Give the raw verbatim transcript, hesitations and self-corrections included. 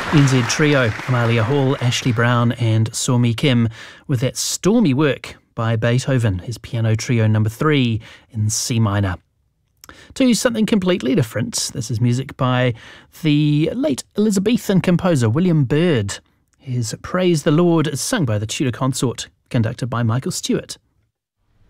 N Z Trio, Amalia Hall, Ashley Brown and Somi Kim with that stormy work by Beethoven, his piano trio number three in C minor. To something completely different, this is music by the late Elizabethan composer William Byrd. His Praise the Lord is sung by the Tudor Consort, conducted by Michael Stewart.